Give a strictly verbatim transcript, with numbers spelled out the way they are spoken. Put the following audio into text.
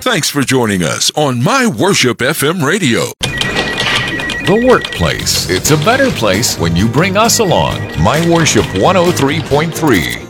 Thanks for joining us on My Worship F M Radio. The workplace. It's a better place when you bring us along. My Worship one oh three point three.